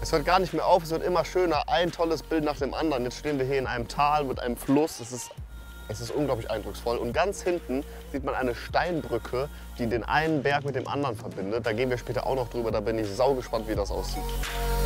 Es hört gar nicht mehr auf, es wird immer schöner. Ein tolles Bild nach dem anderen. Jetzt stehen wir hier in einem Tal mit einem Fluss. Es ist unglaublich eindrucksvoll. Und ganz hinten sieht man eine Steinbrücke, die den einen Berg mit dem anderen verbindet. Da gehen wir später auch noch drüber. Da bin ich saugespannt, wie das aussieht.